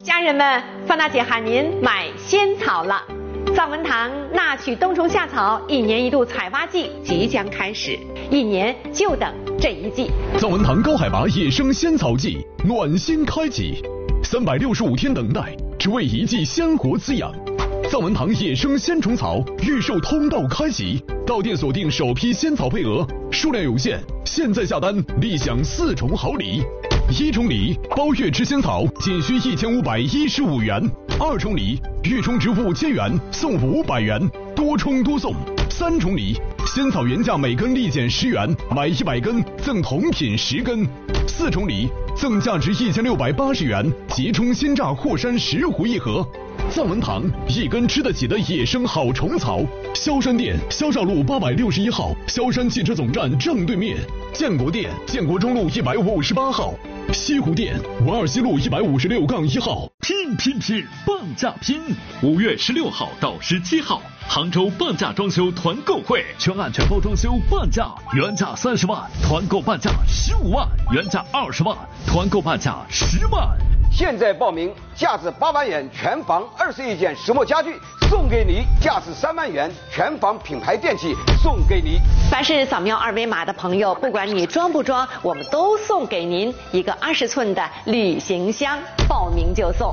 家人们，范大姐喊您买仙草了。藏文堂纳曲冬虫夏草1年1度采挖季即将开始，1年就等这一季。 藏文堂高海拔野生仙草季暖心开启，365天等待，只为一季鲜活滋养。藏文堂野生鲜虫草预售通道开启，到店锁定首批仙草配额，数量有限，现在下单立享4重好礼。1重礼，包月吃仙草仅需1515元；2重礼，预充值5000元送500元，多充多送。3重礼，仙草原价每根立减10元，买100根赠同品10根。4重礼，赠价值1680元即充鲜榨霍山10壶1盒。藏文堂一根吃得起的野生好虫草，萧山店萧兆路861号，萧山汽车总站正对面；建国店建国中路158号，西湖店文二西路156-1号。 拼半价拼！5月16号到17号，杭州半价装修团购会，全案全包装修半价，原价30万，团购半价15万，原价20万，团购半价10万。 现在报名，价值8万元全房21件石墨家具送给你，价值3万元全房品牌电器送给你。 凡是扫描2维码的朋友，不管你装不装，我们都送给您一个20寸的旅行箱，报名就送。